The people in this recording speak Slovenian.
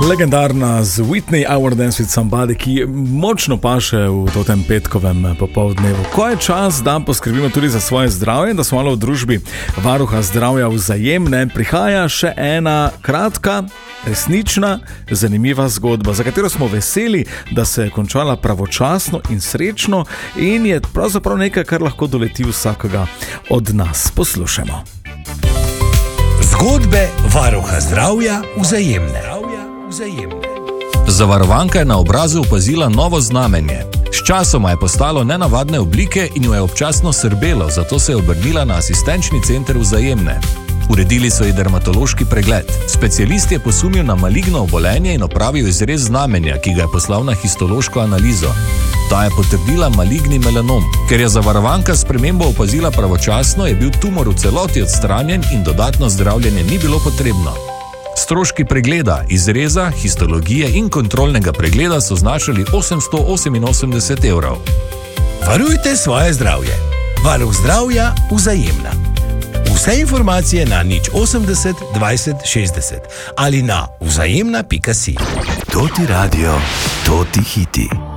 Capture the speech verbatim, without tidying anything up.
Legendarna z Whitney, I Wanna Dance With Somebody, ki močno paše v tem petkovem popoldnevu. Ko je čas, da poskrbimo tudi za svoje zdravje, da smo malo v družbi varuha zdravja Vzajemne, prihaja še ena kratka, resnična, zanimiva zgodba, za katero smo veseli, da se je končala pravočasno in srečno in je pravzaprav nekaj, kar lahko doleti vsakega od nas. Poslušajmo. Zgodbe varuha zdravja Vzajemne. Zavarovanka je na obrazu opazila novo znamenje. Sčasoma je postalo nenavadne oblike in jo je občasno srbelo, zato se je obrnila na asistenčni center Vzajemne. Uredili so ji dermatološki pregled. Specialist je posumil na maligno obolenje in opravil izrez znamenja, ki ga je poslal na histološko analizo. Ta je potrdila maligni melanom. Ker je zavarovanka spremembo opazila pravočasno, je bil tumor v celoti odstranjen in dodatno zdravljenje ni bilo potrebno. Stroški pregleda, izreza, histologije in kontrolnega pregleda so znašali osemsto oseminosemdeset evrov. Varujte svoje zdravje. Varuh zdravja Vzajemna. Vse informacije na nič osemdeset dvajset šestdeset ali na vzajemna pika si. To ti radio, to ti hiti.